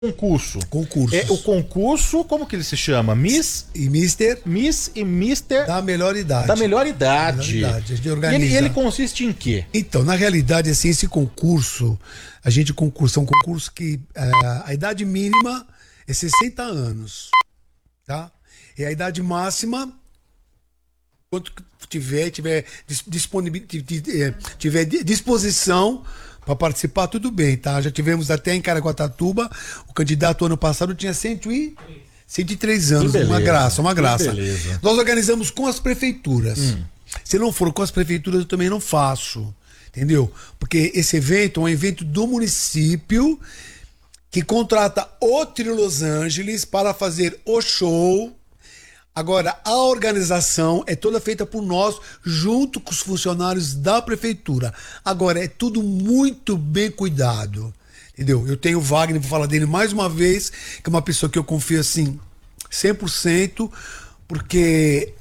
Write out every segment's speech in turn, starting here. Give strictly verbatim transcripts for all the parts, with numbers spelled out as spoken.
Concurso. Concursos. É, o concurso, como que ele se chama? Miss? E Mister Miss e Mister da melhor idade. Da melhor idade. Melhor idade. A gente E organiza. ele, ele consiste em quê? Então, na realidade, assim, esse concurso, a gente concursa, é um concurso que uh, a idade mínima é sessenta anos, tá? E a idade máxima, quanto tiver, tiver disponibilidade, tiver disposição para participar, tudo bem, tá? Já tivemos até em Caraguatatuba, o candidato ano passado tinha cento e três anos, beleza, uma graça, uma graça. beleza. Nós organizamos com as prefeituras. Hum. Se não for com as prefeituras, eu também não faço, entendeu? Porque esse evento é um evento do município que contrata o Trio Los Angeles para fazer o show. Agora, a organização é toda feita por nós, junto com os funcionários da prefeitura. Agora, é tudo muito bem cuidado, entendeu? Eu tenho o Wagner, vou falar dele mais uma vez, que é uma pessoa que eu confio, assim, cem por cento, porque,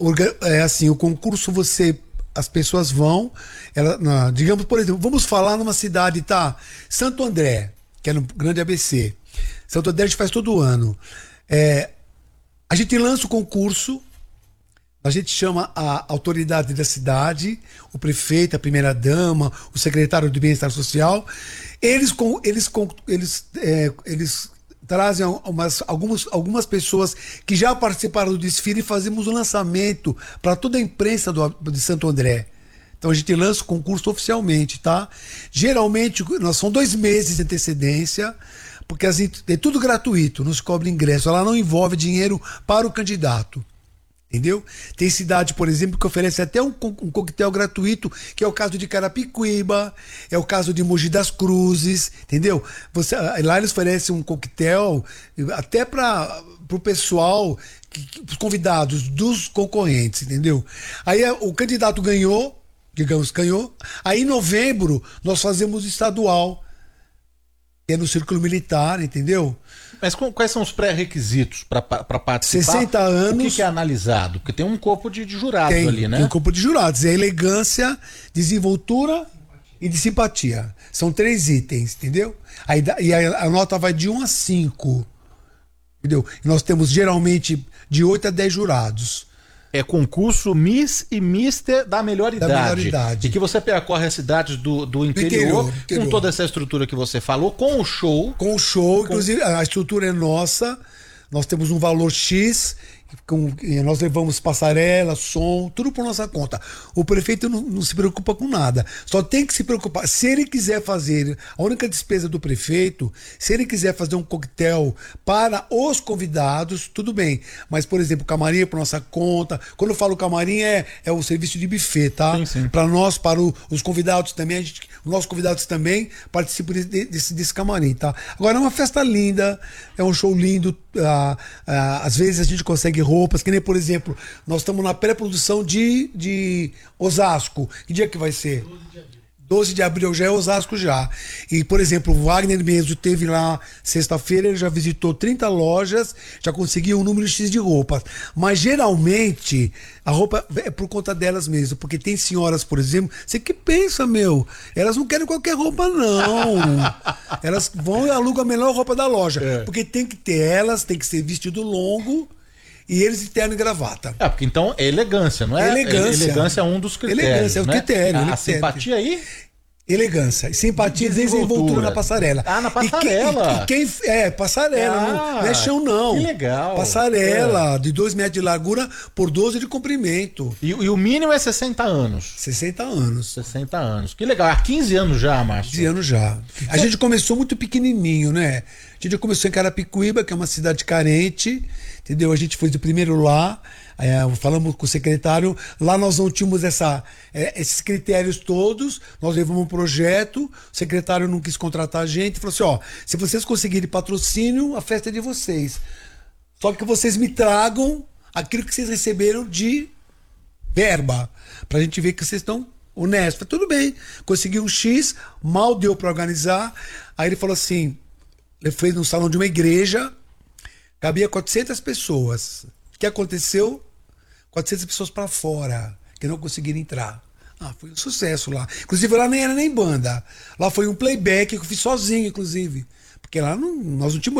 é assim, o concurso você... As pessoas vão, ela, na, digamos, por exemplo, vamos falar numa cidade, tá? Santo André, que é no grande A B C. Santo André a gente faz todo ano. É... A gente lança o concurso, a gente chama a autoridade da cidade, o prefeito, a primeira-dama, o secretário de Bem-Estar Social. Eles, com, eles, com, eles, é, eles trazem umas, algumas, algumas pessoas que já participaram do desfile e fazemos o lançamento para toda a imprensa do, de Santo André. Então a gente lança o concurso oficialmente, tá? Geralmente, nós são dois meses de antecedência, porque assim, é tudo gratuito, não se cobra ingresso, ela não envolve dinheiro para o candidato, entendeu? Tem cidade, por exemplo, que oferece até um, um coquetel gratuito, que é o caso de Carapicuíba, é o caso de Mogi das Cruzes, entendeu? Você, lá eles oferecem um coquetel até para o pessoal, os convidados dos concorrentes, entendeu? Aí o candidato ganhou, digamos, ganhou, aí em novembro nós fazemos estadual, é no Círculo Militar, entendeu? Mas quais são os pré-requisitos para participar? sessenta anos. O que, que é analisado? Porque tem um corpo de, de jurados tem, ali, né? Tem um corpo de jurados. É elegância, desenvoltura e de simpatia. São três itens, entendeu? Aí, e a, a nota vai de um a cinco. Entendeu? E nós temos geralmente de oito a dez jurados. É concurso Miss e Mister da melhor idade. Da melhor idade. E que você percorre as cidades do, do interior, interior, interior, com toda essa estrutura que você falou, com o show. Com o show, com... inclusive a estrutura é nossa, nós temos um valor X, com, nós levamos passarela, som, tudo por nossa conta. O prefeito não, não se preocupa com nada, só tem que se preocupar, se ele quiser fazer, a única despesa do prefeito, se ele quiser fazer um coquetel para os convidados, tudo bem, mas por exemplo, camarim é por nossa conta. Quando eu falo camarim é, é o serviço de buffet, tá? Para nós, para o, os convidados também, a gente, os nossos convidados também participam desse, desse, desse camarim, tá? Agora é uma festa linda, é um show lindo, ah, ah, às vezes a gente consegue roupas, que nem, por exemplo, nós estamos na pré-produção de, de Osasco. Que dia que vai ser? doze de abril já é Osasco já. E, por exemplo, o Wagner mesmo teve lá sexta-feira, ele já visitou trinta lojas, já conseguiu um número X de roupas. Mas geralmente a roupa é por conta delas mesmo, porque tem senhoras, por exemplo, você que pensa, meu, elas não querem qualquer roupa, não. Elas vão e alugam a melhor roupa da loja. É. Porque tem que ter elas, tem que ser vestido longo. E eles de terno e gravata. É, porque então é elegância, não é? Elegância. Elegância é um dos critérios. Elegância é o né? critério. A, a critério. Simpatia aí? Elegância. E simpatia e desenvoltura na passarela. Ah, na passarela. E quem, e quem, é, passarela. Ah, não, não é chão, não. Que legal. Passarela, é. de dois metros de largura por doze de comprimento. E, e o mínimo é sessenta anos. sessenta anos. sessenta anos. Que legal. Há quinze anos já, Márcio. quinze anos já. A gente começou muito pequenininho, né? A gente começou em Carapicuíba, que é uma cidade carente, entendeu? A gente foi do primeiro lá, é, falamos com o secretário, lá nós não tínhamos essa, é, esses critérios todos, nós levamos um projeto, o secretário não quis contratar a gente, falou assim, ó, se vocês conseguirem patrocínio, a festa é de vocês. Só que vocês me tragam aquilo que vocês receberam de verba, pra gente ver que vocês estão honestos. Tudo bem, consegui um X, mal deu pra organizar, aí ele falou assim, ele fez no salão de uma igreja, cabia quatrocentas pessoas. O que aconteceu? quatrocentas pessoas para fora, que não conseguiram entrar. Ah, foi um sucesso lá. Inclusive lá nem era nem banda. Lá foi um playback que eu fiz sozinho, inclusive. Porque lá não, nós não tínhamos